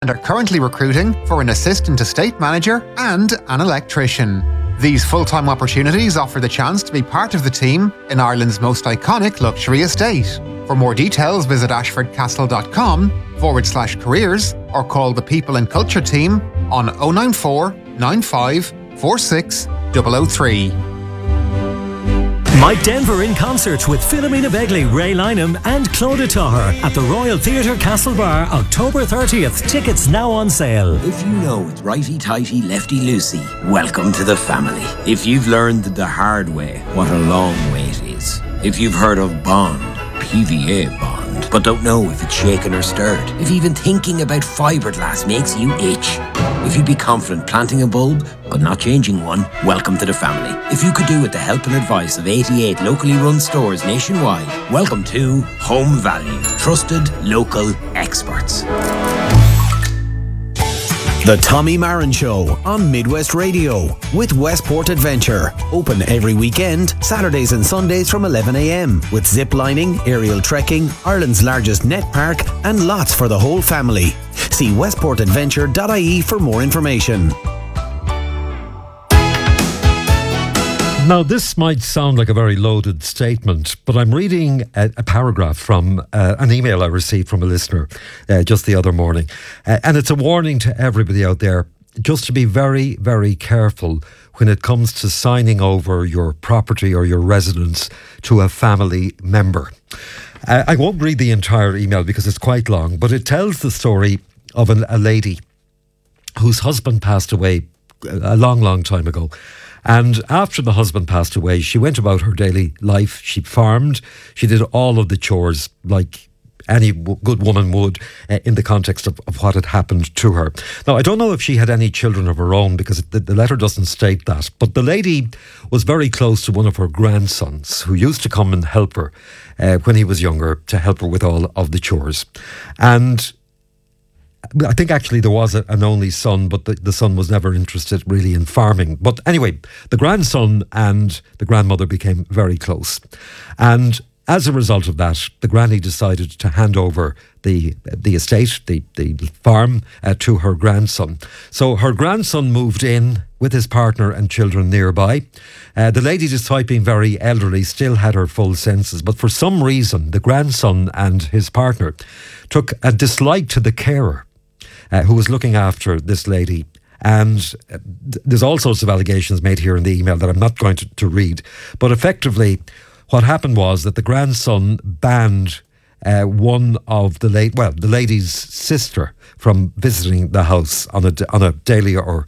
and are currently recruiting for an assistant estate manager and an electrician. These full-time opportunities offer the chance to be part of the team in Ireland's most iconic luxury estate. For more details, visit ashfordcastle.com/careers or call the People and Culture team on 094 95 46 003. Mike Denver in concert with Philomena Begley, Ray Lynham and Claudia Taher at the Royal Theatre Castlebar, October 30th. Tickets now on sale. If you know it's righty-tighty, lefty-loosey, welcome to the family. If you've learned the hard way, what a long way it is. If you've heard of Bond, PVA Bond, but don't know if it's shaken or stirred. If even thinking about fiberglass makes you itch. If you'd be confident planting a bulb, but not changing one, welcome to the family. If you could do with the help and advice of 88 locally run stores nationwide, welcome to Home Value. Trusted local experts. The Tommy Marin Show on Midwest Radio with Westport Adventure. Open every weekend, Saturdays and Sundays from 11 a.m. with zip lining, aerial trekking, Ireland's largest net park and lots for the whole family. See westportadventure.ie for more information. Now, this might sound like a very loaded statement, but I'm reading a paragraph from an email I received from a listener just the other morning. And it's a warning to everybody out there just to be very, very careful when it comes to signing over your property or your residence to a family member. I won't read the entire email because it's quite long, but it tells the story of a lady whose husband passed away a long, long time ago. And after the husband passed away, she went about her daily life. She farmed. She did all of the chores like any good woman would in the context of what had happened to her. Now, I don't know if she had any children of her own because the letter doesn't state that. But the lady was very close to one of her grandsons who used to come and help her when he was younger, to help her with all of the chores. And I think actually there was an only son, but the son was never interested really in farming. But anyway, the grandson and the grandmother became very close. And as a result of that, the granny decided to hand over the estate, the farm, to her grandson. So her grandson moved in with his partner and children nearby. The lady, despite being very elderly, still had her full senses. But for some reason, the grandson and his partner took a dislike to the carer who was looking after this lady. And there's all sorts of allegations made here in the email that I'm not going to read. But effectively, what happened was that the grandson banned one of the lady's sister from visiting the house on a daily or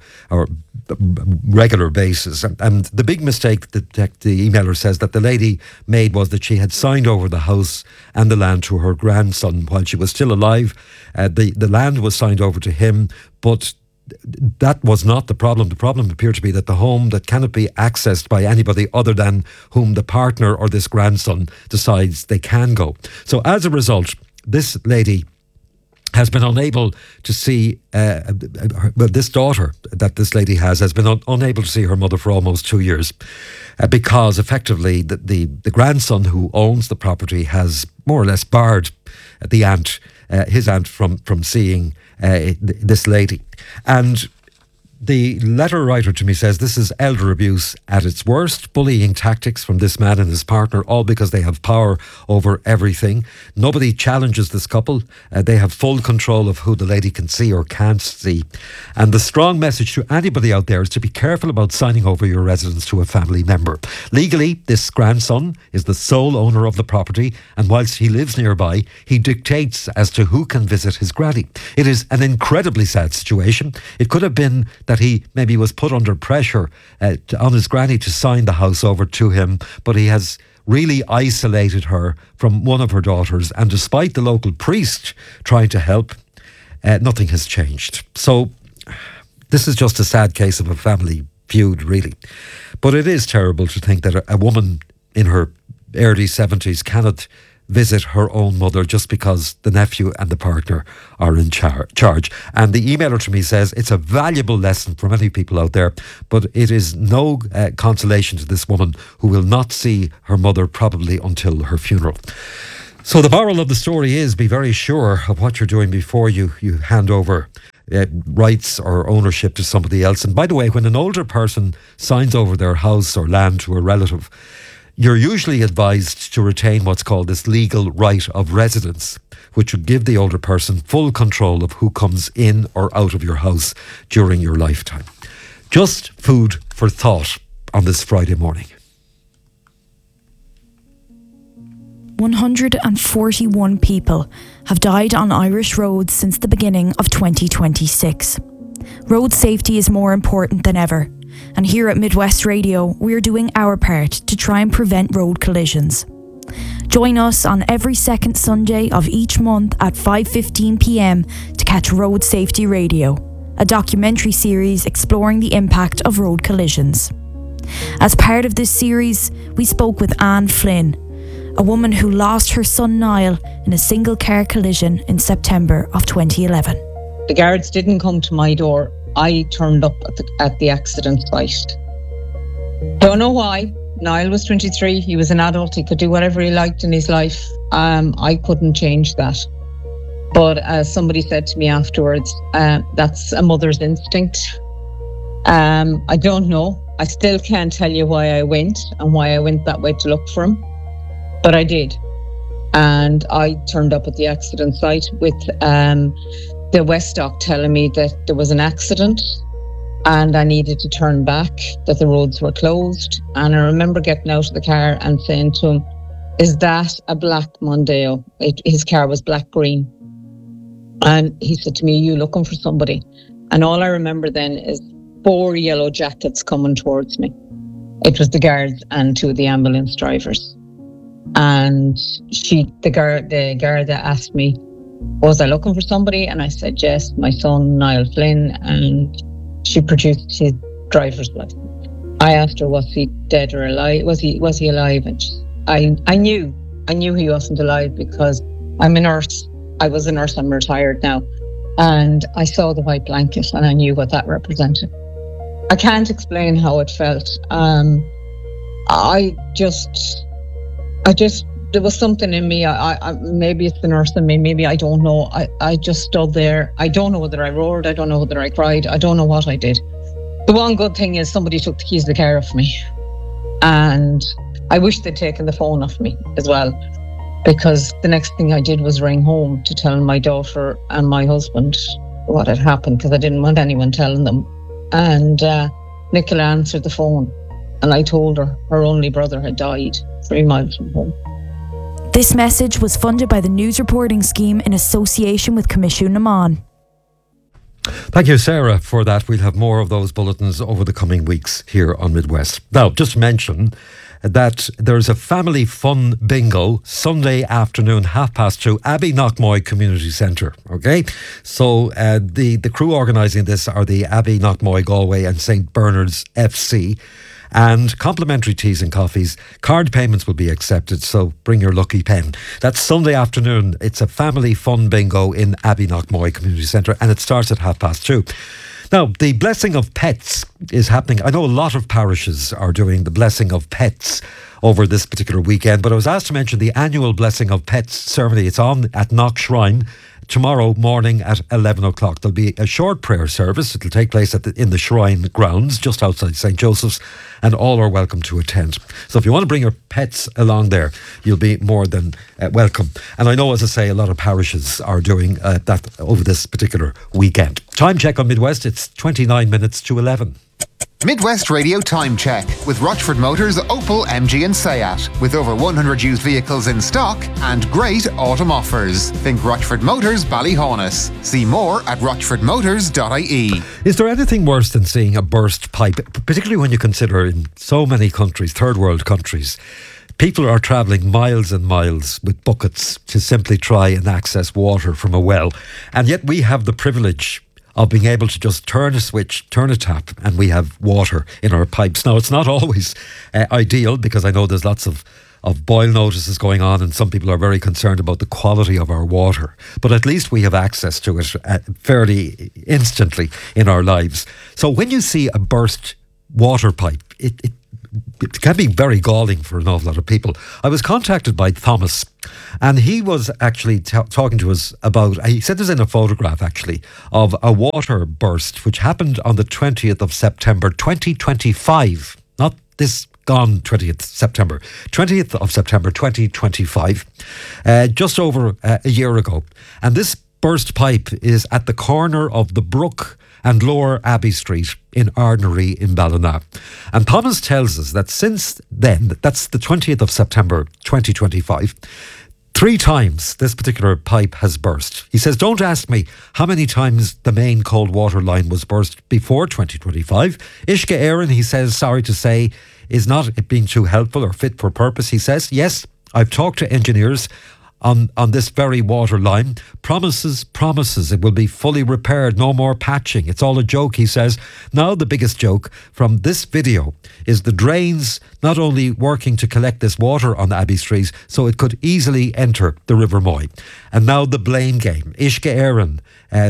regular basis. And the big mistake that the emailer says that the lady made was that she had signed over the house and the land to her grandson while she was still alive. The land was signed over to him, but that was not the problem. The problem appeared to be that the home that cannot be accessed by anybody other than whom the partner or this grandson decides they can go. So as a result, this lady has been unable to see, this daughter that this lady has been unable to see her mother for almost 2 years because effectively the grandson who owns the property has more or less barred his aunt from seeing this lady. And the letter writer to me says this is elder abuse at its worst, bullying tactics from this man and his partner, all because they have power over everything. Nobody challenges this couple. They have full control of who the lady can see or can't see. And the strong message to anybody out there is to be careful about signing over your residence to a family member. Legally, this grandson is the sole owner of the property, and whilst he lives nearby, he dictates as to who can visit his granny. It is an incredibly sad situation. It could have been that he maybe was put under pressure on his granny to sign the house over to him, but he has really isolated her from one of her daughters, and despite the local priest trying to help, nothing has changed. So this is just a sad case of a family feud, really. But it is terrible to think that a woman in her early 70s cannot visit her own mother just because the nephew and the partner are in charge. And the emailer to me says it's a valuable lesson for many people out there, but it is no consolation to this woman who will not see her mother probably until her funeral. So the moral of the story is be very sure of what you're doing before you hand over rights or ownership to somebody else. And by the way, when an older person signs over their house or land to a relative, you're usually advised to retain what's called this legal right of residence, which would give the older person full control of who comes in or out of your house during your lifetime. Just food for thought on this Friday morning. 141 people have died on Irish roads since the beginning of 2026. Road safety is more important than ever, and here at Midwest Radio, we're doing our part to try and prevent road collisions. Join us on every second Sunday of each month at 5:15 p.m. to catch Road Safety Radio, a documentary series exploring the impact of road collisions. As part of this series, we spoke with Anne Flynn, a woman who lost her son Niall in a single car collision in September of 2011. The guards didn't come to my door. I turned up at the accident site. Don't know why. Niall was 23. He was an adult. He could do whatever he liked in his life. I couldn't change that. But as somebody said to me afterwards, that's a mother's instinct. I don't know. I still can't tell you why I went and why I went that way to look for him. But I did. And I turned up at the accident site with the Westdock telling me that there was an accident and I needed to turn back, that the roads were closed. And I remember getting out of the car and saying to him, "Is that a black Mondeo?" His car was black-green. And he said to me, "Are you looking for somebody?" And all I remember then is 4 yellow jackets coming towards me. It was the guards and 2 of the ambulance drivers. And the Garda asked me, was I looking for somebody? And I said, yes, my son, Niall Flynn. And she produced his driver's license. I asked her, was he dead or alive? Was he alive? And I knew he wasn't alive because I'm a nurse. I was a nurse, I'm retired now. And I saw the white blanket and I knew what that represented. I can't explain how it felt. There was something in me. I maybe it's the nurse in me. Maybe I don't know. I just stood there. I don't know whether I roared. I don't know whether I cried. I don't know what I did. The one good thing is somebody took the keys of the car off me. And I wish they'd taken the phone off me as well. Because the next thing I did was ring home to tell my daughter and my husband what had happened, because I didn't want anyone telling them. And Nicola answered the phone. And I told her only brother had died 3 miles from home. This message was funded by the News Reporting Scheme in association with Commission Naman. Thank you, Sarah, for that. We'll have more of those bulletins over the coming weeks here on Midwest. Now, just mention that there's a family fun bingo Sunday afternoon, 2:30, Abbey Knockmoy Community Centre. Okay, so the crew organising this are the Abbey Knockmoy Galway and St Bernard's FC. And complimentary teas and coffees. Card payments will be accepted, so bring your lucky pen. That's Sunday afternoon. It's a family fun bingo in Abbey Knockmoy Community Centre, and it starts at 2:30. Now, the blessing of pets is happening. I know a lot of parishes are doing the blessing of pets over this particular weekend, but I was asked to mention the annual blessing of pets ceremony. It's on at Knock Shrine tomorrow morning at 11 o'clock. There'll be a short prayer service. It'll take place in the Shrine grounds just outside St. Joseph's, and all are welcome to attend. So if you want to bring your pets along there, you'll be more than welcome. And I know, as I say, a lot of parishes are doing that over this particular weekend. Time check on Midwest, it's 29 minutes to 11. Midwest Radio Time Check with Rochford Motors, Opel, MG and Seat. With over 100 used vehicles in stock and great autumn offers. Think Rochford Motors, Ballyhaunis. See more at rochfordmotors.ie. Is there anything worse than seeing a burst pipe, particularly when you consider in so many countries, third world countries, people are travelling miles and miles with buckets to simply try and access water from a well. And yet we have the privilege of being able to just turn a switch, turn a tap, and we have water in our pipes. Now, it's not always ideal, because I know there's lots of boil notices going on, and some people are very concerned about the quality of our water. But at least we have access to it fairly instantly in our lives. So when you see a burst water pipe, it can be very galling for an awful lot of people. I was contacted by Thomas, and he was actually talking to us about, he sent us in a photograph actually of a water burst which happened on the 20th of September 2025, not this gone 20th September 2025, just over a year ago. And this burst pipe is at the corner of the Brook and Lower Abbey Street in Ardnaree in Ballina. And Thomas tells us that since then, that's the 20th of September 2025, 3 times this particular pipe has burst. He says, don't ask me how many times the main cold water line was burst before 2025. Ishka Aaron, he says, sorry to say, is not being too helpful or fit for purpose. He says, yes, I've talked to engineers on this very water line. Promises, it will be fully repaired, no more patching. It's all a joke, he says. Now the biggest joke from this video is the drains not only working to collect this water on Abbey Street so it could easily enter the River Moy. And now the blame game. Ishka Aaron,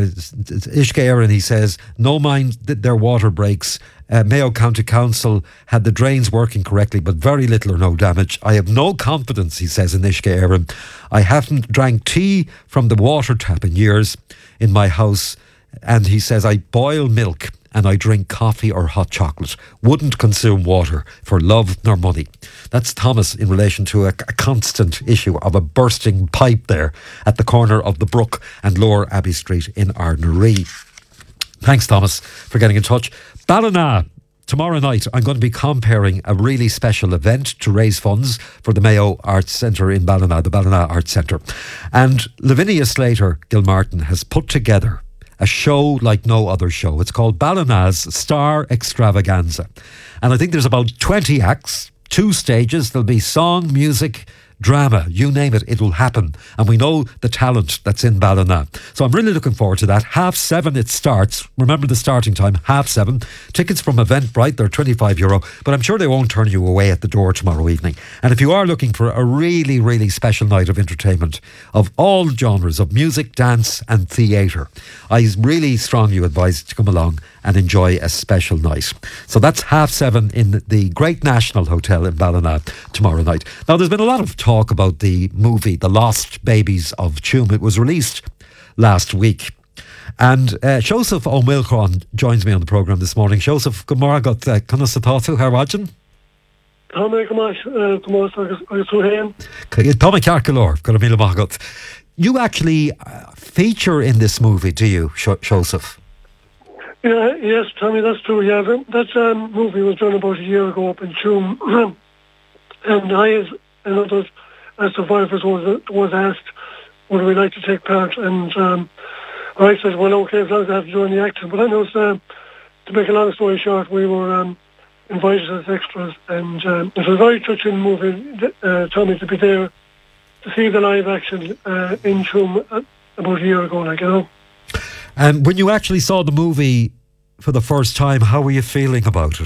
he says, no mind their water breaks. Mayo County Council had the drains working correctly, but very little or no damage. I have no confidence, he says, in Ishka Aaron. I haven't drank tea from the water tap in years in my house. And he says, I boil milk and I drink coffee or hot chocolate. Wouldn't consume water for love nor money. That's Thomas in relation to a constant issue of a bursting pipe there at the corner of the Brook and Lower Abbey Street in Ardnaree. Thanks, Thomas, for getting in touch. Ballina, tomorrow night I'm going to be comparing a really special event to raise funds for the Mayo Arts Centre in Ballina, the Ballina Arts Centre. And Lavinia Slater Gilmartin has put together a show like no other show. It's called Ballina's Star Extravaganza. And I think there's about 20 acts, 2 stages. There'll be song, music, drama, you name it, it'll happen. And we know the talent that's in Ballina. So I'm really looking forward to that. 7:30 it starts. Remember the starting time, 7:30. Tickets from Eventbrite, they're €25, but I'm sure they won't turn you away at the door tomorrow evening. And if you are looking for a really, really special night of entertainment of all genres of music, dance and theatre, I really strongly advise to come along and enjoy a special night. So that's 7:30 in the Great National Hotel in Ballina tomorrow night. Now, there's been a lot of talk about the movie The Lost Babies of Tuam. It was released last week. And Joseph O'Milcron joins me on the programme this morning. Joseph, good morning. Conas Atatu, how are you? You actually feature in this movie, do you, Joseph? Yeah, yes, Tommy, that's true. Yeah, that movie was done about a year ago up in Tuam, and I, as another survivors, was asked, would we like to take part? And I said, well, okay, as long as I have to do any acting. But I know, to make a long story short, we were invited as extras, and it was a very touching movie, Tommy, to be there to see the live action in Tuam about a year ago, like, you know. And when you actually saw the movie for the first time, how were you feeling about it?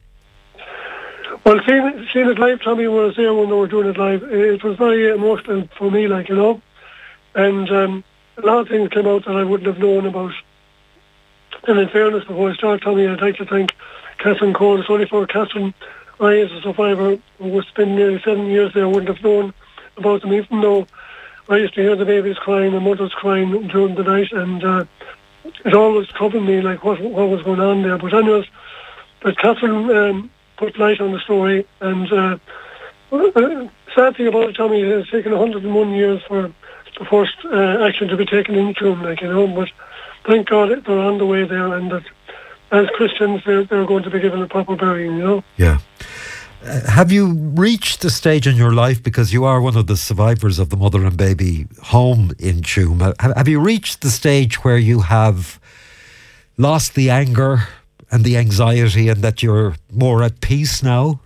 Well, seeing it live, Tommy, when I was there when they were doing it live, it was very emotional for me, like, you know. And a lot of things came out that I wouldn't have known about. And in fairness, before I start, Tommy, I'd like to thank Catherine Cole. It's only for Catherine, I, as a survivor who was spending nearly 7 years there, wouldn't have known about them, even though I used to hear the babies crying, the mothers crying during the night, and it always troubled me, like what was going on there. But anyways, but Catherine put light on the story, and sad thing about it, Tommy, it's taken 101 years for the first action to be taken into them, like, you know. But thank God they're on the way there, and that as Christians they're going to be given a proper burying, you know. Yeah. Have you reached the stage in your life, because you are one of the survivors of the mother and baby home in Tuam, have you reached the stage where you have lost the anger and the anxiety, and that you're more at peace now?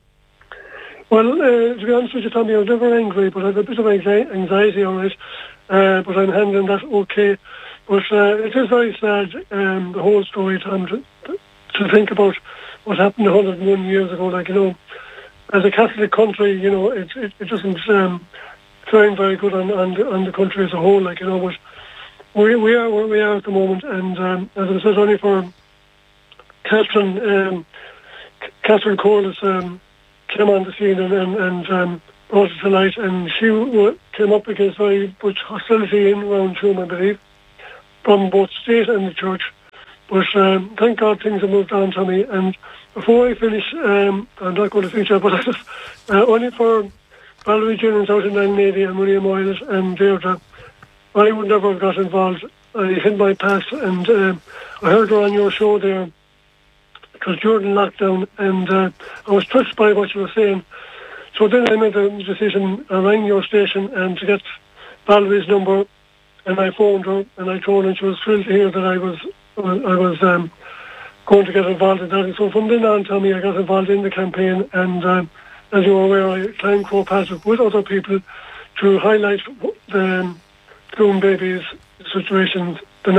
Well, to be honest with you, Tommy, I was never angry, but I have a bit of anxiety on it, but I'm handling that okay. But it is very sad, the whole story, Tom, to think about what happened 101 years ago. Like, you know, as a Catholic country, you know, it doesn't sound very good on the country as a whole, like, you know. But we are where we are at the moment, and as I said, only for Catherine Catherine Corliss came on the scene and brought it to light, and she came up against very much hostility in around Tuam, I believe, from both state and the church. But thank God things have moved on, Tommy. And before I finish, I'm not going to finish that, but I just, only for Valerie Jennings out in 1980 and Maria Moyles and Deirdre, I would never have got involved. I hid my past, and I heard her on your show there. It was during lockdown, and I was touched by what you were saying. So then I made a decision. I rang your station and to get Valerie's number, and I phoned her and I told her, and she was thrilled to hear that I was going to get involved in that. And so from then on, Tommy, I got involved in the campaign, and as you're aware, I climbed Croagh Patrick with other people to highlight the Tuam babies situations, the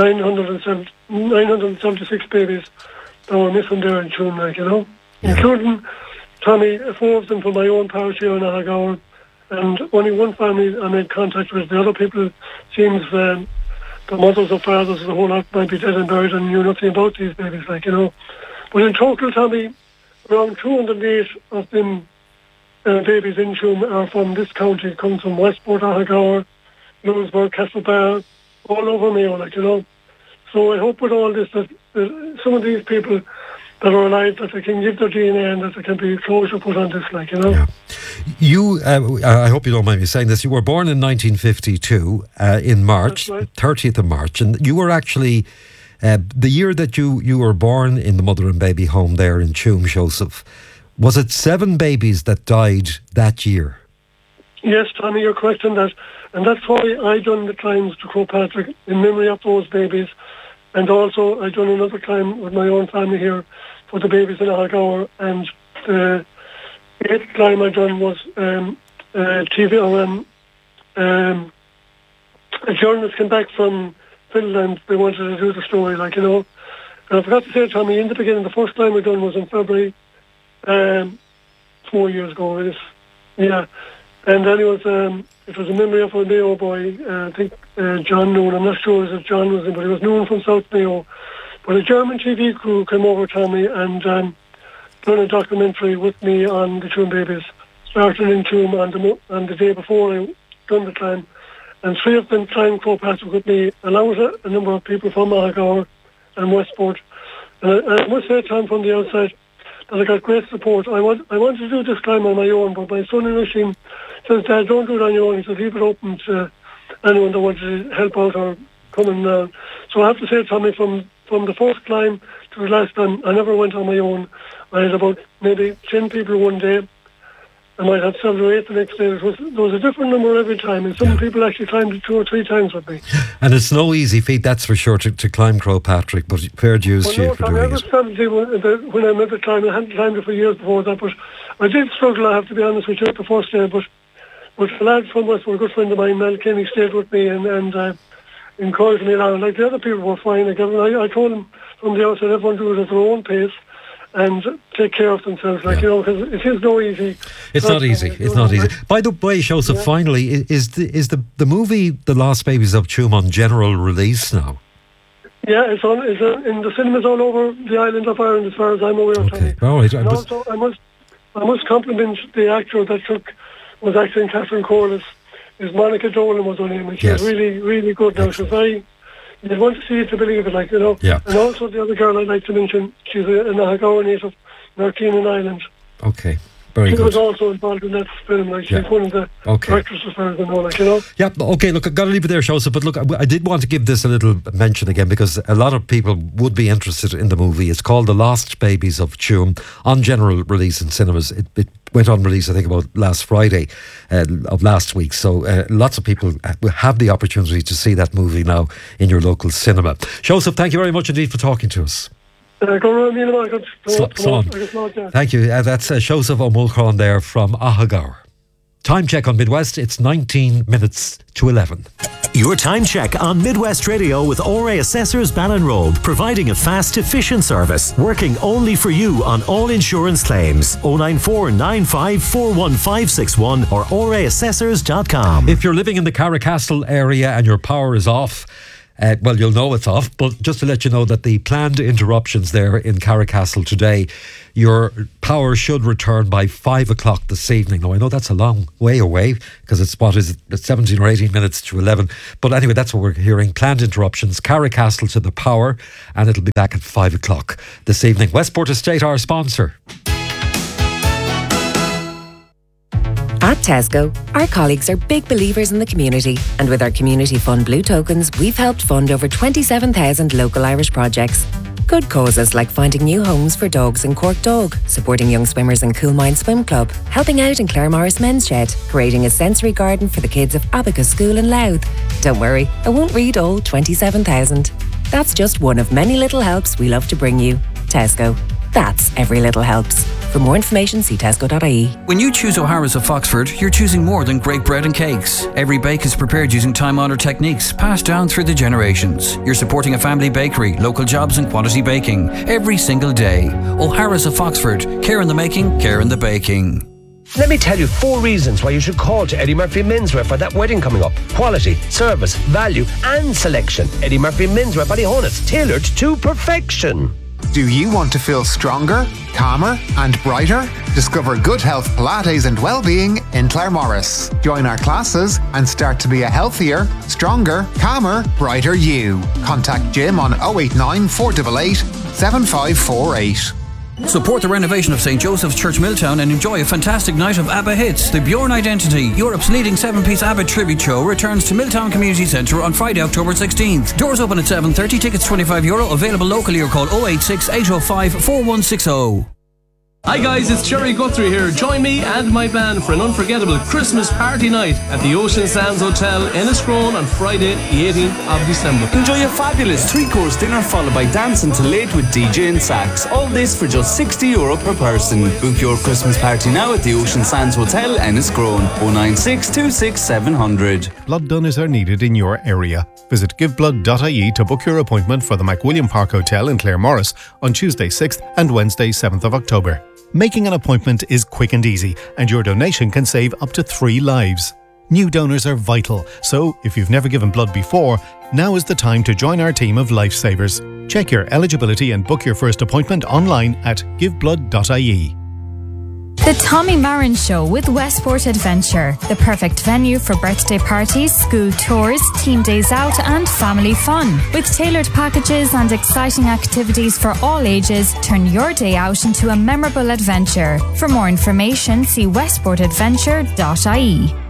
976 babies that were missing there in Tuam, including, Tommy, 4 of them from my own parish here in Ahagowr, and only one family I made contact with. The other people seems the mothers or fathers of the whole lot might be dead and buried and knew nothing about these babies, But in total, Tommy, around 208 of them babies in Tuam are from this county, come from Westport, Ahagowr, Louisburgh, Castlebar, all over Mayo, So I hope with all this that some of these people that are alive, that they can give their DNA and that there can be closure put on this, Yeah. You, I hope you don't mind me saying this, you were born in 1952 in March, right. 30th of March, and you were actually, the year that you were born in the mother and baby home there in Tuam, Joseph, was it 7 babies that died that year? Yes, Tommy, you're correct in that. And that's why I done the climbs to Croagh Patrick in memory of those babies. And also I done another climb with my own family here for the babies in Ahagowr. And the 8th climb I done was a journalist came back from Finland. They wanted to do the story, And I forgot to say, Tommy, in the beginning, the first climb I done was in February, 4 years ago. Yeah. And then it was a memory of a Mayo boy, I think John Noon. I'm not sure if John was in, but it was Noon from South Mayo. But a German TV crew came over to me and done a documentary with me on the Tuam babies, starting in Tuam on the day before I done the climb. And 3 of them climbed Croagh Patrick with me, along with a number of people from Ahagowr and Westport. And I must say, Tom, from the outside, that I got great support. I wanted to do this climb on my own, but my son in Rashim says, Dad, don't do it on your own. He says, leave it open to anyone that wants to help out or come in. So I have to say, Tommy, from the first climb to the last time, I never went on my own. I had about maybe 10 people one day. I might have 7 or 8 the next day. There was a different number every time, and some people actually climbed it 2 or 3 times with me. And it's no easy feat, that's for sure, to climb Croagh Patrick, but fair dues to you for doing it. When I made the climb, I hadn't climbed it for years before that, but I did struggle, I have to be honest with you, the first day, but the lads from Westport, a good friend of mine, Mel Kenny, stayed with me and encouraged me along. The other people were fine. I told them from the outset, everyone do it at their own pace and take care of themselves, because it is no easy. It's not easy. It's not easy. By the way, Joseph, finally, is the movie The Lost Babies of Tuam on general release now? Yeah, it's in the cinemas all over the island of Ireland, as far as I'm aware. Okay, all right. And also, I must compliment the actor that was acting Catherine Corliss. Is Monica Dolan was her name, and she was really, really good. Now she's very. You'd want to see it to believe it, Yeah. And also the other girl I'd like to mention, she's an Ahagowr native, Martine Island. Okay. Very good. She was also involved in that film, she's one of the directors as far as I know, Yeah, okay, look, I've got to leave it there, Joseph, but look, I did want to give this a little mention again because a lot of people would be interested in the movie. It's called The Lost Babies of Tuam, on general release in cinemas. It went on release, I think, about last Friday of last week, so lots of people will have the opportunity to see that movie now in your local cinema. Joseph, thank you very much indeed for talking to us. Thank you. That's Joseph O'Mulcairn there from Ahagowr. Time check on Midwest. It's 19 minutes to 11. Your time check on Midwest Radio with ORA Assessors Ballinrobe, providing a fast, efficient service, working only for you on all insurance claims. 094 95 41561 or oraassessors.com. If you're living in the Carricastle area and your power is off, Well, you'll know it's off, but just to let you know that the planned interruptions there in Carricastle today, your power should return by 5 o'clock this evening. Now, I know that's a long way away because it's 17 or 18 minutes to 11. But anyway, that's what we're hearing. Planned interruptions, Carricastle to the power, and it'll be back at 5 o'clock this evening. Westport Estate, our sponsor. At Tesco, our colleagues are big believers in the community, and with our Community Fund Blue Tokens, we've helped fund over 27,000 local Irish projects. Good causes like finding new homes for dogs in Cork Dog, supporting young swimmers in Coolmine Swim Club, helping out in Claremorris Men's Shed, creating a sensory garden for the kids of Abacus School in Louth. Don't worry, I won't read all 27,000. That's just one of many little helps we love to bring you. Tesco. That's every little helps. For more information, see tesco.ie. When you choose O'Hara's of Foxford, you're choosing more than great bread and cakes. Every bake is prepared using time-honoured techniques passed down through the generations. You're supporting a family bakery, local jobs and quality baking every single day. O'Hara's of Foxford. Care in the making, care in the baking. Let me tell you 4 reasons why you should call to Eddie Murphy Menswear for that wedding coming up. Quality, service, value and selection. Eddie Murphy Menswear Ballyhonus, tailored to perfection. Do you want to feel stronger, calmer and brighter? Discover Good Health Pilates and Wellbeing in Claremorris. Join our classes and start to be a healthier, stronger, calmer, brighter you. Contact Jim on 089 488 7548. Support the renovation of St. Joseph's Church Milltown and enjoy a fantastic night of ABBA hits. The Bjorn Identity, Europe's leading 7-piece ABBA tribute show, returns to Milltown Community Centre on Friday, October 16th. Doors open at 7:30, tickets €25, available locally or call 086 805 4160. Hi guys, it's Jerry Guthrie here. Join me and my band for an unforgettable Christmas party night at the Ocean Sands Hotel, Enniscrone on Friday, the 18th of December. Enjoy a fabulous 3-course dinner followed by dancing till late with DJ and sax. All this for just €60 per person. Book your Christmas party now at the Ocean Sands Hotel, Enniscrone. 096 26 700. Blood donors are needed in your area. Visit giveblood.ie to book your appointment for the McWilliam Park Hotel in Claremorris on Tuesday 6th and Wednesday 7th of October. Making an appointment is quick and easy, and your donation can save up to 3 lives. New donors are vital, so if you've never given blood before, now is the time to join our team of lifesavers. Check your eligibility and book your first appointment online at giveblood.ie. The Tommy Marin Show with Westport Adventure, the perfect venue for birthday parties, school tours, team days out and family fun. With tailored packages and exciting activities for all ages, turn your day out into a memorable adventure. For more information, see westportadventure.ie.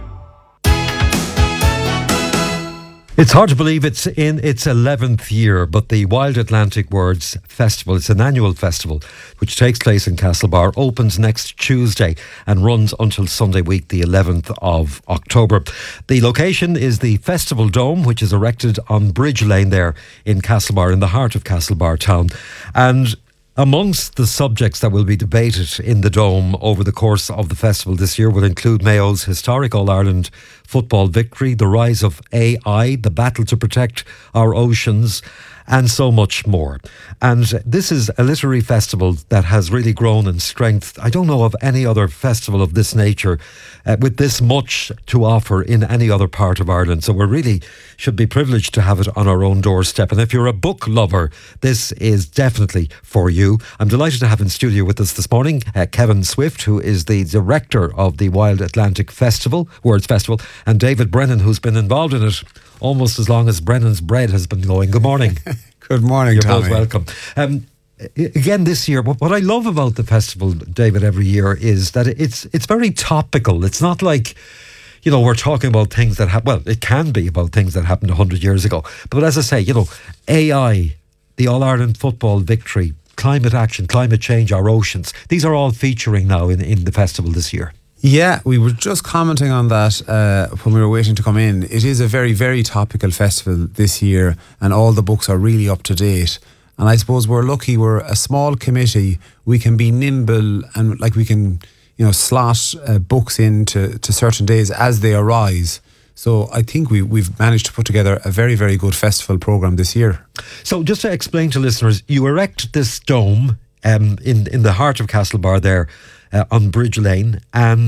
It's hard to believe it's in its 11th year, but the Wild Atlantic Words Festival, it's an annual festival which takes place in Castlebar, opens next Tuesday and runs until Sunday week, the 11th of October. The location is the Festival Dome, which is erected on Bridge Lane there in Castlebar, in the heart of Castlebar town. And amongst the subjects that will be debated in the Dome over the course of the festival this year will include Mayo's historic All-Ireland football victory, the rise of AI, the battle to protect our oceans, and so much more. And this is a literary festival that has really grown in strength. I don't know of any other festival of this nature with this much to offer in any other part of Ireland. So we really should be privileged to have it on our own doorstep. And if you're a book lover, this is definitely for you. I'm delighted to have in studio with us this morning Kevin Swift, who is the director of the Wild Atlantic Words Festival, and David Brennan, who's been involved in it almost as long as Brennan's Bread has been going. Good morning. Good morning, You're Tommy. both welcome. Again, this year, what I love about the festival, David, every year is that it's very topical. It's not like, you know, we're talking about things that well, it can be about things that happened 100 years ago. But as I say, you know, AI, the All-Ireland football victory, climate action, climate change, our oceans, these are all featuring now in the festival this year. Yeah, we were just commenting on that when we were waiting to come in. It is a very, very topical festival this year, and all the books are really up to date. And I suppose we're lucky, we're a small committee, we can be nimble and like we can, you know, slot books into certain days as they arise. So I think we've managed to put together a very, very good festival programme this year. So just to explain to listeners, you erect this dome in the heart of Castlebar there, on Bridge Lane, and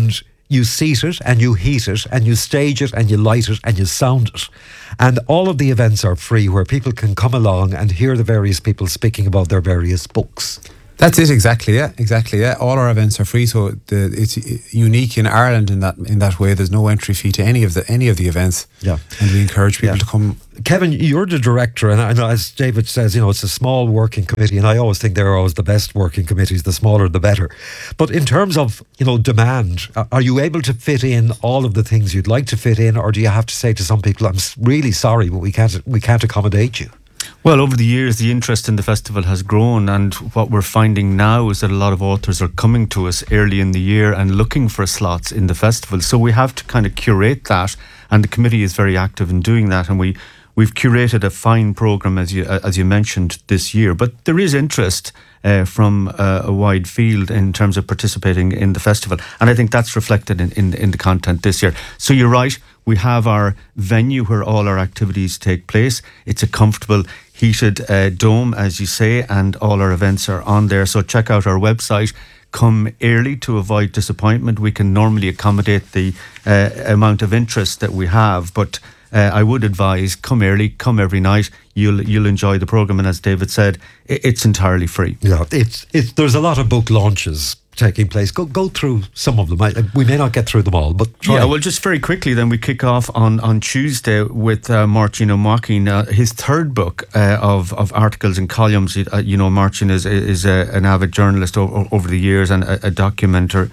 you seat it and you heat it and you stage it and you light it and you sound it. And all of the events are free, where people can come along and hear the various people speaking about their various books. That's it, exactly. Yeah. All our events are free, so it's unique in Ireland in that way. There's no entry fee to any of the events. Yeah, and we encourage people to come. Kevin, you're the director, and I know, as David says, it's a small working committee, and I always think they're always the best working committees. The smaller, the better. But in terms of demand, are you able to fit in all of the things you'd like to fit in, or do you have to say to some people, "I'm really sorry, but we can't accommodate you"? Well, over the years, the interest in the festival has grown, and what we're finding now is that a lot of authors are coming to us early in the year and looking for slots in the festival. So we have to kind of curate that, and the committee is very active in doing that. And we've curated a fine programme, as you mentioned, this year. But there is interest from a wide field in terms of participating in the festival, and I think that's reflected in the content this year. So you're right. We have our venue where all our activities take place. It's a comfortable, heated dome, as you say, and all our events are on there. So check out our website. Come early to avoid disappointment. We can normally accommodate the amount of interest that we have, but I would advise, come early, come every night. You'll enjoy the programme, and as David said, it's entirely free. Yeah, there's a lot of book launches taking place. Go through some of them. We may not get through them all, but try. Yeah, well, just very quickly then, we kick off on Tuesday with Martin O'Mackin, his third book of articles and columns. Martin is an avid journalist over the years and a documenter.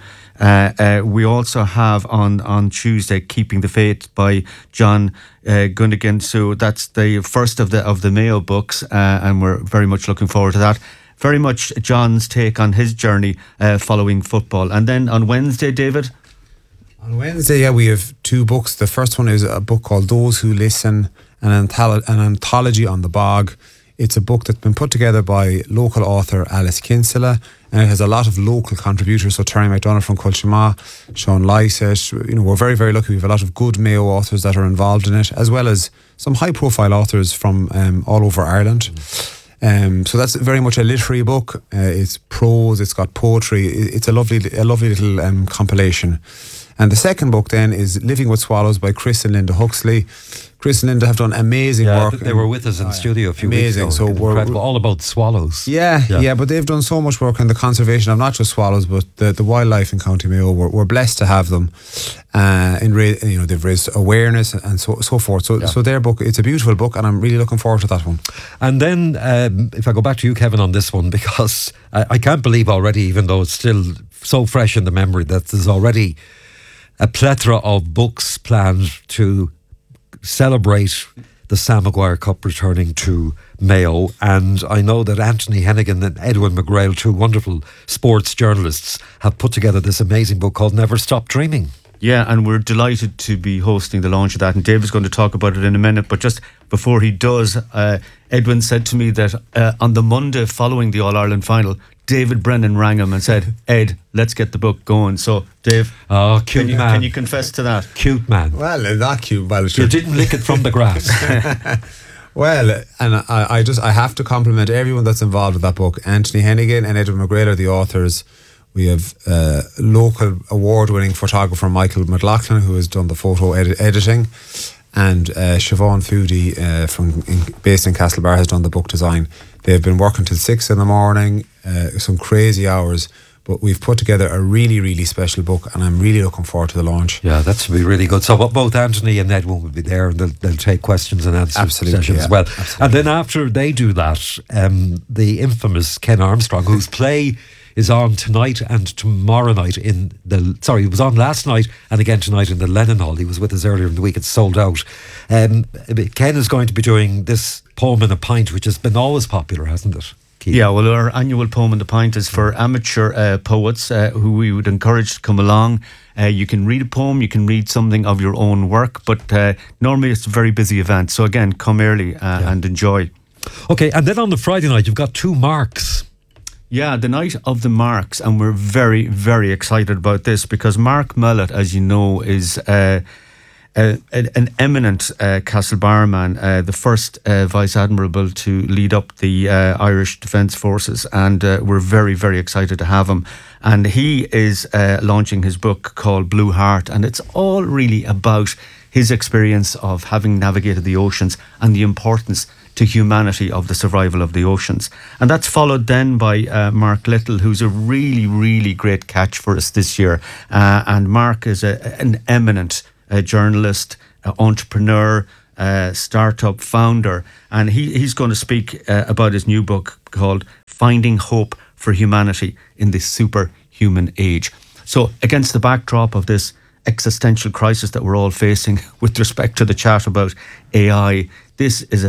We also have on Tuesday Keeping the Faith by John Gunnigan. So that's the first of the Mayo books, and we're very much looking forward to that. Very much John's take on his journey following football. And then on Wednesday, David? On Wednesday, we have two books. The first one is a book called Those Who Listen, an anthology on the bog. It's a book that's been put together by local author Alice Kinsella, and it has a lot of local contributors. So Terry McDonough from Culchima, Sean Lysett. We're very, very lucky. We have a lot of good Mayo authors that are involved in it, as well as some high-profile authors from all over Ireland. So that's very much a literary book. It's prose, it's got poetry. It's a lovely little compilation. And the second book then is Living with Swallows by Chris and Linda Huxley. Chris and Linda have done amazing work. They were with us in the studio a few weeks ago. So we're all about swallows. Yeah, but they've done so much work on the conservation of not just swallows, but the wildlife in County Mayo. We're blessed to have them. They've raised awareness and so forth. So their book, it's a beautiful book, and I'm really looking forward to that one. And then if I go back to you, Kevin, on this one, because I can't believe already, even though it's still so fresh in the memory, that there's already a plethora of books planned to celebrate the Sam Maguire Cup returning to Mayo. And I know that Anthony Hennigan and Edwin McGrail, two wonderful sports journalists, have put together this amazing book called Never Stop Dreaming. Yeah, and we're delighted to be hosting the launch of that, and David's going to talk about it in a minute. But just before he does, Edwin said to me that on the Monday following the All-Ireland final, David Brennan rang him and said, "Ed, let's get the book going." So, Dave, cute man. Can you confess to that? Cute man. Well, not cute. Well, you didn't lick it from the grass. Well, and I have to compliment everyone that's involved with that book. Anthony Hennigan and Edwin McGrail are the authors. We have local award-winning photographer Michael McLaughlin, who has done the photo editing, and Siobhan Foodie based in Castlebar has done the book design. They've been working till 6 a.m, some crazy hours, but we've put together a really, really special book, and I'm really looking forward to the launch. Yeah, that should be really good. So both Anthony and Edwin will be there, and they'll take questions and answer sessions as well. Absolutely. And then after they do that, the infamous Ken Armstrong, whose play is on tonight and tomorrow night it was on last night and again tonight in the Lennon Hall. He was with us earlier in the week. It's sold out. Ken is going to be doing this Poem in a Pint, which has been always popular, hasn't it? Keith? Yeah, well, our annual Poem in the Pint is for amateur poets who we would encourage to come along. You can read a poem, you can read something of your own work, but normally it's a very busy event. So again, come early and enjoy. Okay, and then on the Friday night, you've got two marks. Yeah, the night of the marks, and we're very, very excited about this because Mark Mellett, as you know, is a an eminent Castlebar man, the first Vice Admiral to lead up the Irish Defence Forces, and we're very, very excited to have him. And he is launching his book called Blue Heart, and it's all really about his experience of having navigated the oceans and the importance to humanity of the survival of the oceans. And that's followed then by Mark Little, who's a really, really great catch for us this year. And Mark is an eminent journalist, entrepreneur, startup founder, and he's going to speak about his new book called Finding Hope for Humanity in the Superhuman Age. So against the backdrop of this existential crisis that we're all facing with respect to the chat about AI, this is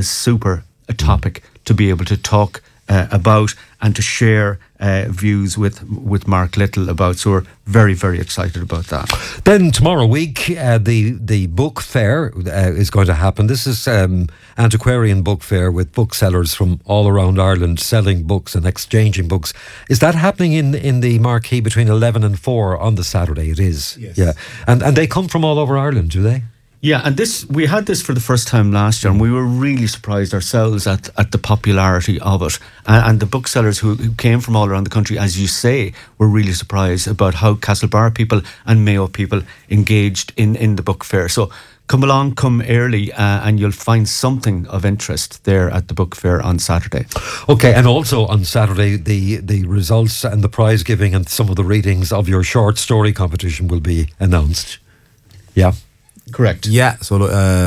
a topic to be able to talk about and to share views with Mark Little about. So we're very, very excited about that. Then tomorrow week, the book fair is going to happen. This is antiquarian book fair with booksellers from all around Ireland selling books and exchanging books. Is that happening in the marquee between 11 and 4 on the Saturday? It is. Yes. Yeah. And they come from all over Ireland, do they? Yeah, and we had this for the first time last year, and we were really surprised ourselves at the popularity of it. And the booksellers who came from all around the country, as you say, were really surprised about how Castlebar people and Mayo people engaged in the book fair. So come along, come early, and you'll find something of interest there at the book fair on Saturday. Okay, and also on Saturday, the results and the prize giving and some of the readings of your short story competition will be announced. Yeah. Correct. Yeah, so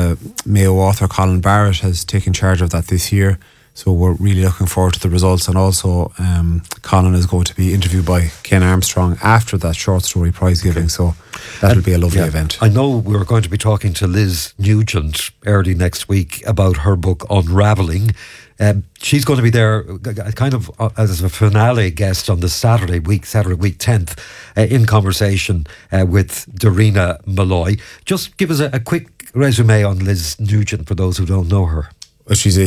Mayo author Colin Barrett has taken charge of that this year. So we're really looking forward to the results. And also Colin is going to be interviewed by Ken Armstrong after that short story prize giving. So that'll be a lovely event. I know we're going to be talking to Liz Nugent early next week about her book Unravelling. She's going to be there kind of as a finale guest on the Saturday week 10th, in conversation with Darina Malloy. Just give us a quick resume on Liz Nugent for those who don't know her. Well, she's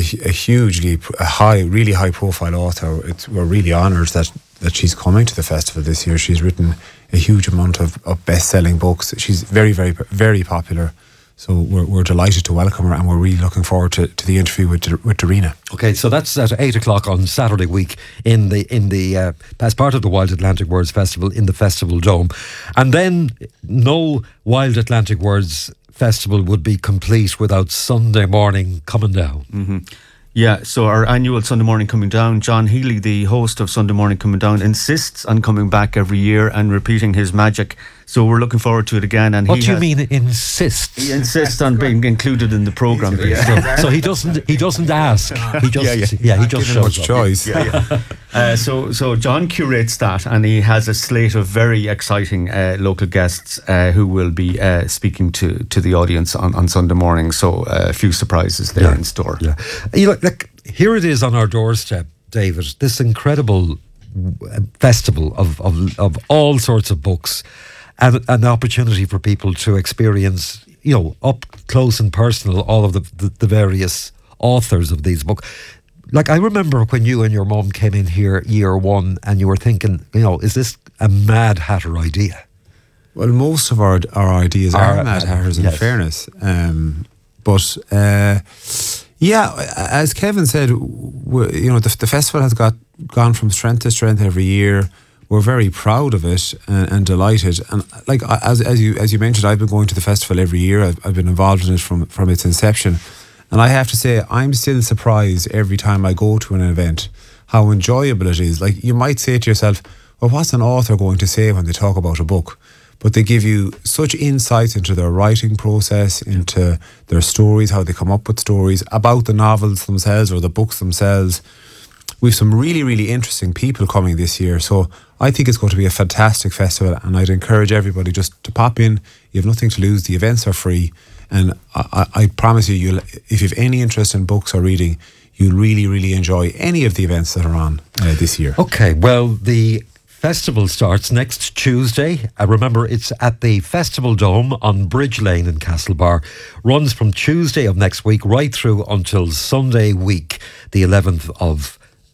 a really high profile author. We're really honoured that she's coming to the festival this year. She's written a huge amount of best-selling books. She's very, very, very popular. So we're delighted to welcome her, and we're really looking forward to the interview with Darina. Okay, so that's at 8 o'clock on Saturday week in the as part of the Wild Atlantic Words Festival in the Festival Dome. And then no Wild Atlantic Words Festival would be complete without Sunday Morning Coming Down. Mm-hmm. Yeah, so our annual Sunday Morning Coming Down, John Healy, the host of Sunday Morning Coming Down, insists on coming back every year and repeating his magic. So we're looking forward to it again. And what do you mean insists? He insists on being included in the programme. So he doesn't ask. He just shows up. Choice. So John curates that, and he has a slate of very exciting local guests who will be speaking to the audience on Sunday morning. So a few surprises there in store. Yeah. You know, like, here it is on our doorstep, David. This incredible festival of all sorts of books, and an opportunity for people to experience, you know, up close and personal, all of the various authors of these books. Like, I remember when you and your mum came in here year one, and you were thinking, you know, is this a Mad Hatter idea? Well, most of our ideas are Mad Hatters, in fairness. But as Kevin said, you know, the festival has gone from strength to strength every year. We're very proud of it and delighted. And like as you mentioned, I've been going to the festival every year. I've been involved in it from its inception. And I have to say, I'm still surprised every time I go to an event how enjoyable it is. Like, you might say to yourself, well, what's an author going to say when they talk about a book? But they give you such insights into their writing process, into their stories, how they come up with stories, about the novels themselves or the books themselves. We've some really, really interesting people coming this year. So I think it's going to be a fantastic festival, and I'd encourage everybody just to pop in. You have nothing to lose. The events are free. And I promise you, if you have any interest in books or reading, you'll really, really enjoy any of the events that are on this year. Okay, well, the festival starts next Tuesday. Remember, it's at the Festival Dome on Bridge Lane in Castlebar. Runs from Tuesday of next week right through until Sunday week, the 11th of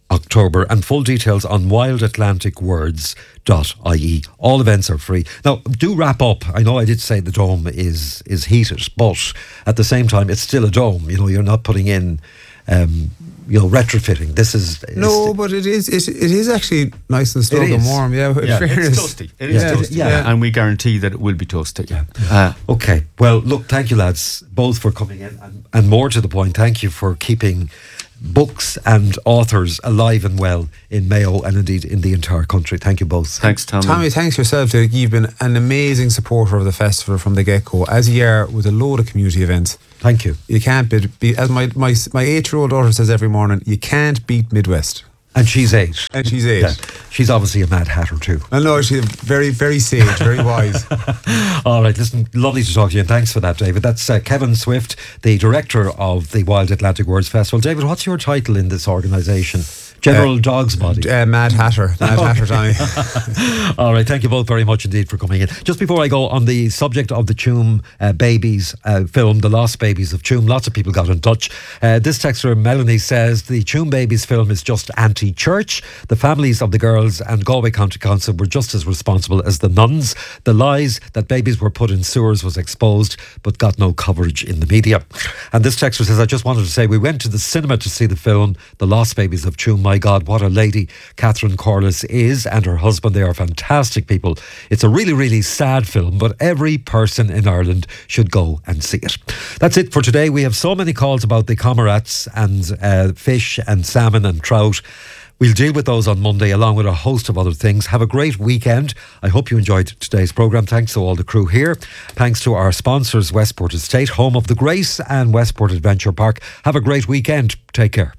October, and full details on wildatlanticwords.ie. All events are free. Now, do wrap up. I know I did say the dome is heated, but at the same time, it's still a dome. You know, you're not putting in, retrofitting. This is but it is actually nice and snug and warm. Yeah, it's toasty. It is toasty. And we guarantee that it will be toasty. Okay. Well, look, thank you, lads, both for coming in, and more to the point, thank you for keeping books and authors alive and well in Mayo and indeed in the entire country. Thank you both. Thanks, Tommy. Tommy, thanks yourself. You've been an amazing supporter of the festival from the get-go, as you are with a load of community events. Thank you. You can't beat, as my 8-year-old daughter says every morning, you can't beat Midwest. And she's 8. And she's 8. Yeah. She's obviously a Mad Hatter too. I know, she's very, very sage, very wise. All right, listen, lovely to talk to you, and thanks for that, David. That's Kevin Swift, the director of the Wild Atlantic Words Festival. David, what's your title in this organisation? General Dog's Body. Mad Hatter. Mad Hatter, Tommy. All right, thank you both very much indeed for coming in. Just before I go, on the subject of the Tuam Babies film, The Lost Babies of Tuam, lots of people got in touch. This texter, Melanie, says the Tuam Babies film is just anti-church. The families of the girls and Galway County Council were just as responsible as the nuns. The lies that babies were put in sewers was exposed, but got no coverage in the media. And this texter says, I just wanted to say we went to the cinema to see the film The Lost Babies of Tuam. My God, what a lady Catherine Corliss is, and her husband. They are fantastic people. It's a really, really sad film, but every person in Ireland should go and see it. That's it for today. We have so many calls about the comrades and fish and salmon and trout. We'll deal with those on Monday, along with a host of other things. Have a great weekend. I hope you enjoyed today's programme. Thanks to all the crew here. Thanks to our sponsors, Westport Estate, Home of the Grace, and Westport Adventure Park. Have a great weekend. Take care.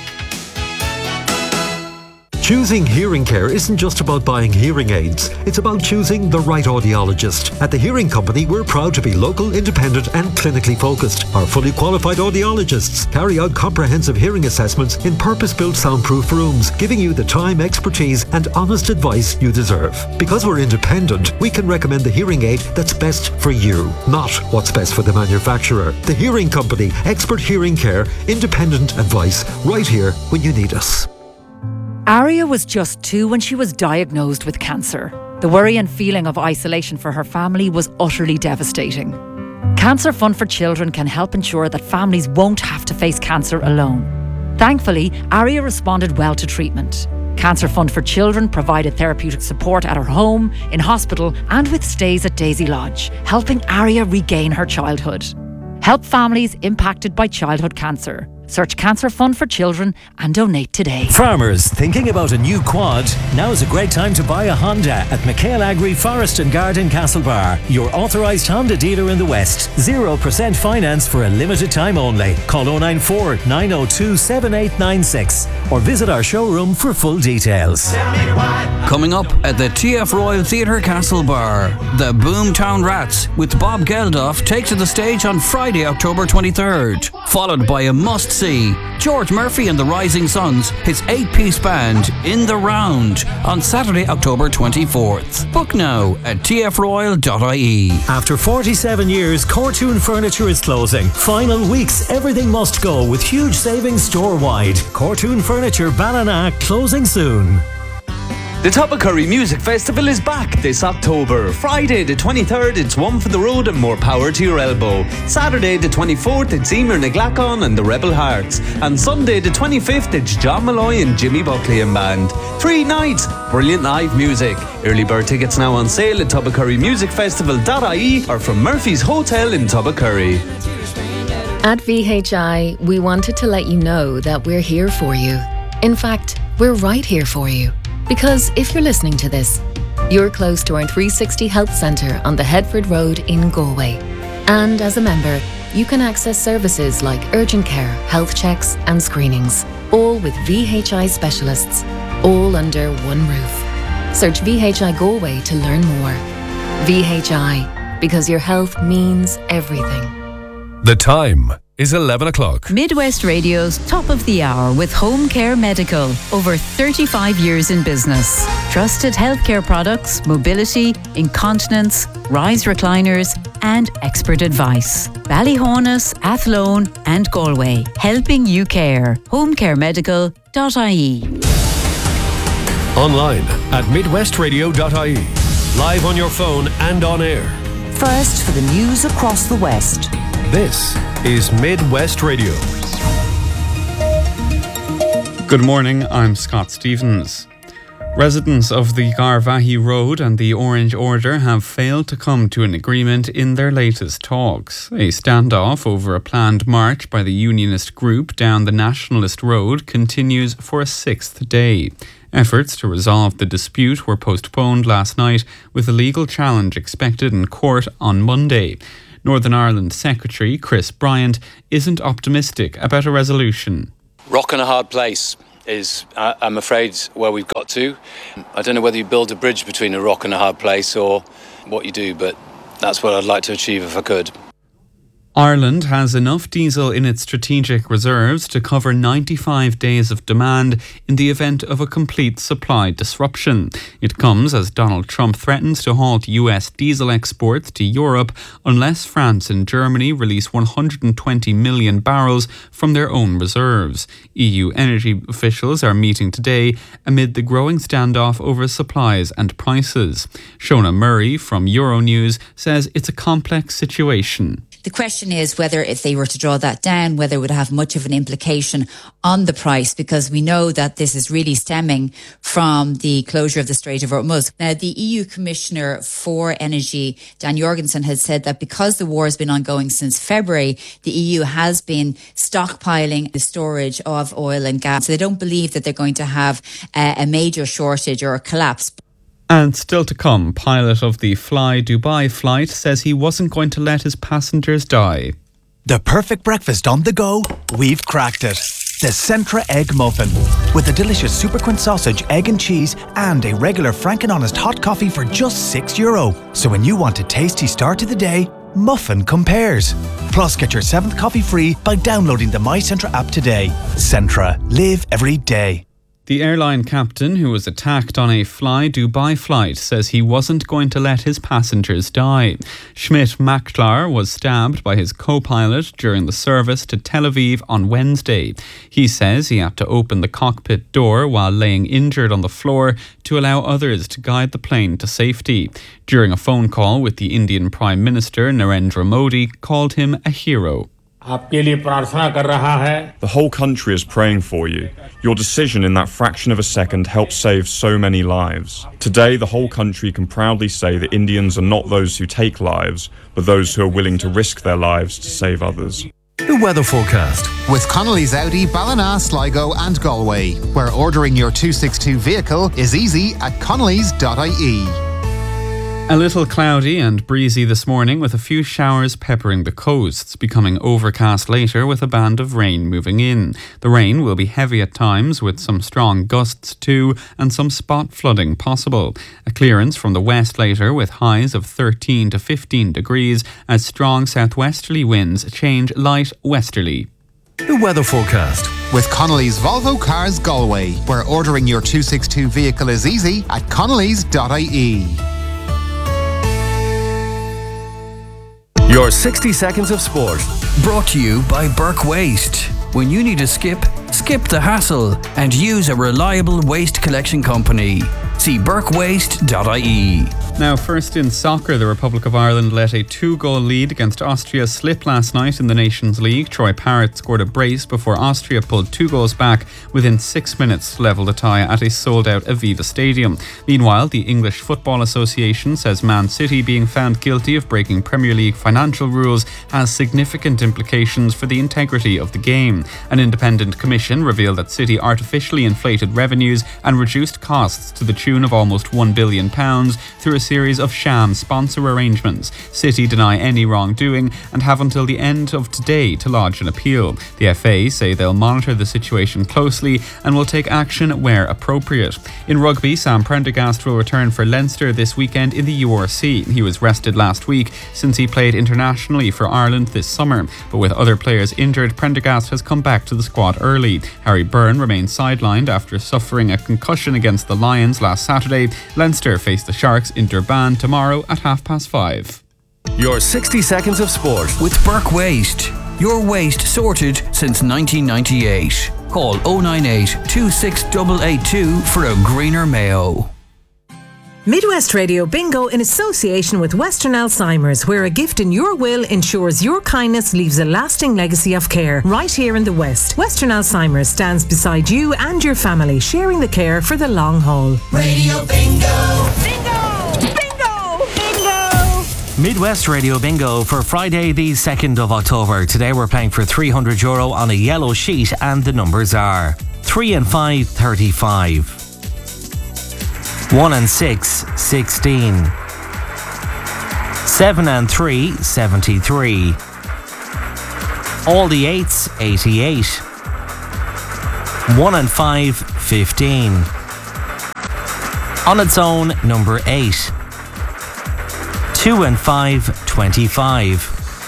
Choosing hearing care isn't just about buying hearing aids. It's about choosing the right audiologist. At the Hearing Company, we're proud to be local, independent and clinically focused. Our fully qualified audiologists carry out comprehensive hearing assessments in purpose-built soundproof rooms, giving you the time, expertise and honest advice you deserve. Because we're independent, we can recommend the hearing aid that's best for you, not what's best for the manufacturer. The Hearing Company, expert hearing care, independent advice, right here when you need us. Aria was just 2 when she was diagnosed with cancer. The worry and feeling of isolation for her family was utterly devastating. Cancer Fund for Children can help ensure that families won't have to face cancer alone. Thankfully, Aria responded well to treatment. Cancer Fund for Children provided therapeutic support at her home, in hospital and with stays at Daisy Lodge, helping Aria regain her childhood. Help families impacted by childhood cancer. Search Cancer Fund for Children and donate today. Farmers thinking about a new quad? Now is a great time to buy a Honda at McHale Agri Forest and Garden Castlebar, your authorised Honda dealer in the West. 0% finance for a limited time only. Call 094 902 7896 or visit our showroom for full details. Coming up at the TF Royal Theatre Castlebar, the Boomtown Rats with Bob Geldof take to the stage on Friday, October 23rd, followed by a must-see George Murphy and the Rising Suns, his 8-piece band, In the Round, on Saturday, October 24th. Book now at tfroyal.ie. After 47 years, Cortoon Furniture is closing. Final weeks, everything must go with huge savings store-wide. Cortoon Furniture Ballina closing soon. The Tubbercurry Music Festival is back this October. Friday the 23rd, it's One for the Road and More Power to Your Elbow. Saturday the 24th, it's Emer Naglacon and the Rebel Hearts. And Sunday the 25th, it's John Malloy and Jimmy Buckley and Band. 3 nights, brilliant live music. Early bird tickets now on sale at tubbercurrymusicfestival.ie or from Murphy's Hotel in Tubbercurry. At VHI, we wanted to let you know that we're here for you. In fact, we're right here for you. Because if you're listening to this, you're close to our 360 Health Centre on the Headford Road in Galway. And as a member, you can access services like urgent care, health checks and screenings, all with VHI specialists, all under one roof. Search VHI Galway to learn more. VHI, because your health means everything. The time is 11 o'clock. Midwest Radio's Top of the Hour with Home Care Medical. Over 35 years in business. Trusted healthcare products, mobility, incontinence, rise recliners and expert advice. Ballyhonus, Athlone and Galway, helping you care. homecaremedical.ie. Online at midwestradio.ie. Live on your phone and on air. First for the news across the West. This is Midwest Radio. Good morning, I'm Scott Stevens. Residents of the Garvaghey Road and the Orange Order have failed to come to an agreement in their latest talks. A standoff over a planned march by the unionist group down the Nationalist Road continues for a sixth day. Efforts to resolve the dispute were postponed last night, with a legal challenge expected in court on Monday. Northern Ireland Secretary Chris Bryant isn't optimistic about a resolution. Rock and a hard place is, I'm afraid, where we've got to. I don't know whether you build a bridge between a rock and a hard place or what you do, but that's what I'd like to achieve if I could. Ireland has enough diesel in its strategic reserves to cover 95 days of demand in the event of a complete supply disruption. It comes as Donald Trump threatens to halt US diesel exports to Europe unless France and Germany release 120 million barrels from their own reserves. EU energy officials are meeting today amid the growing standoff over supplies and prices. Shona Murray from Euronews says it's a complex situation. The question is whether if they were to draw that down, whether it would have much of an implication on the price, because we know that this is really stemming from the closure of the Strait of Hormuz. Now, the EU Commissioner for Energy, Dan Jorgensen, has said that because the war has been ongoing since February, the EU has been stockpiling the storage of oil and gas. So they don't believe that they're going to have a major shortage or a collapse. And still to come, pilot of the Fly Dubai flight says he wasn't going to let his passengers die. The perfect breakfast on the go, we've cracked it. The Centra Egg Muffin. With a delicious Superquint sausage, egg and cheese, and a regular Frank and Honest hot coffee for just €6. So when you want a tasty start to the day, Muffin compares. Plus, get your 7th coffee free by downloading the My Centra app today. Centra. Live every day. The airline captain who was attacked on a Fly Dubai flight says he wasn't going to let his passengers die. Schmidt Maklar was stabbed by his co-pilot during the service to Tel Aviv on Wednesday. He says he had to open the cockpit door while laying injured on the floor to allow others to guide the plane to safety. During a phone call with the Indian Prime Minister, Narendra Modi called him a hero. The whole country is praying for you. Your decision in that fraction of a second helped save so many lives. Today, the whole country can proudly say that Indians are not those who take lives, but those who are willing to risk their lives to save others. The weather forecast. With Connolly's Audi, Ballina, Sligo and Galway, where ordering your 262 vehicle is easy at connellys.ie. A little cloudy and breezy this morning with a few showers peppering the coasts, becoming overcast later with a band of rain moving in. The rain will be heavy at times with some strong gusts too and some spot flooding possible. A clearance from the west later with highs of 13 to 15 degrees as strong southwesterly winds change light westerly. The weather forecast. With Connolly's Volvo Cars Galway, where ordering your 262 vehicle is easy at connellys.ie. Your 60 seconds of sport. Brought to you by Burke Waste. When you need a skip the hassle and use a reliable waste collection company. See burkewaste.ie. Now, first in soccer, the Republic of Ireland let a 2-goal lead against Austria slip last night in the Nations League. Troy Parrott scored a brace before Austria pulled 2 goals back within 6 minutes to level the tie at a sold-out Aviva Stadium. Meanwhile, the English Football Association says Man City being found guilty of breaking Premier League financial rules has significant implications for the integrity of the game. An independent commission revealed that City artificially inflated revenues and reduced costs to the tune of almost £1 billion through a series of sham sponsor arrangements. City deny any wrongdoing and have until the end of today to lodge an appeal. The FA say they'll monitor the situation closely and will take action where appropriate. In rugby, Sam Prendergast will return for Leinster this weekend in the URC. He was rested last week since he played internationally for Ireland this summer, but with other players injured, Prendergast has come back to the squad early. Harry Byrne remains sidelined after suffering a concussion against the Lions last Saturday. Leinster face the Sharks in Durban tomorrow at 5:30. Your 60 seconds of sport. With Burke Waste. Your waste sorted since 1998. Call 098 26882 for a greener Mayo. Midwest Radio Bingo in association with Western Alzheimer's, where a gift in your will ensures your kindness leaves a lasting legacy of care. Right here in the West, Western Alzheimer's stands beside you and your family, sharing the care for the long haul. Radio Bingo! Midwest Radio Bingo for Friday the 2nd of October. Today we're playing for €300 on a yellow sheet and the numbers are 3 and 5, 35. 1 and 6, 16. 7 and 3, 73. All the 8s, 88. 1 and 5, 15. On its own, number 8. 2 and 5, 25.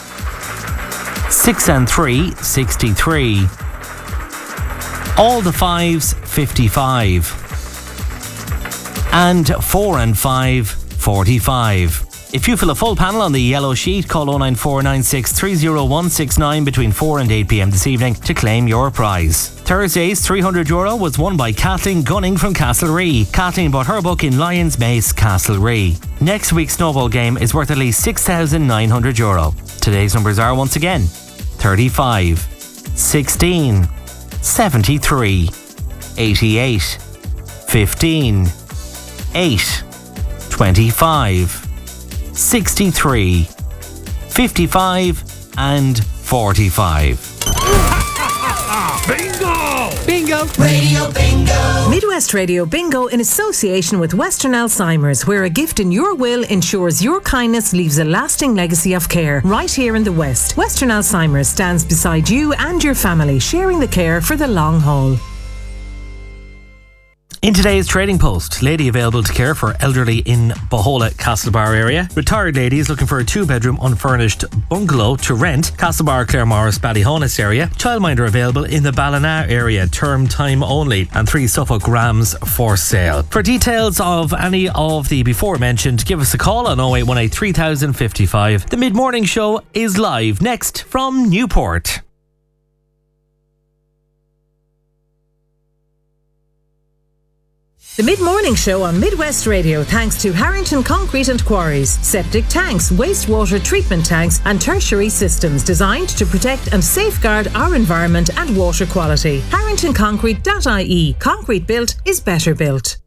6 and 3, 63. All the 5s, 55. And 4 and 5, 45. If you fill a full panel on the yellow sheet, call 09496300169 between 4 and 8 p.m. this evening to claim your prize. Thursday's €300 was won by Kathleen Gunning from Castlerea. Kathleen bought her book in Lions Mace, Castlerea. Next week's snowball game is worth at least €6,900. Today's numbers are once again 35, 16, 73, 88, 15, 8, 25, 63, 55 and 45. Bingo! Bingo! Radio Bingo! Midwest Radio Bingo in association with Western Alzheimer's, where a gift in your will ensures your kindness leaves a lasting legacy of care. Right here in the West, Western Alzheimer's stands beside you and your family, sharing the care for the long haul. In today's Trading Post, lady available to care for elderly in Bohola, Castlebar area. Retired lady is looking for a 2-bedroom unfurnished bungalow to rent. Castlebar, Claremorris, Ballyhonus area. Childminder available in the Ballina area, term time only. And 3 Suffolk Rams for sale. For details of any of the before mentioned, give us a call on 0818 3055. The mid-morning show is live next from Newport. The Mid-Morning Show on Midwest Radio, thanks to Harrington Concrete and Quarries. Septic tanks, wastewater treatment tanks and tertiary systems designed to protect and safeguard our environment and water quality. HarringtonConcrete.ie. Concrete built is better built.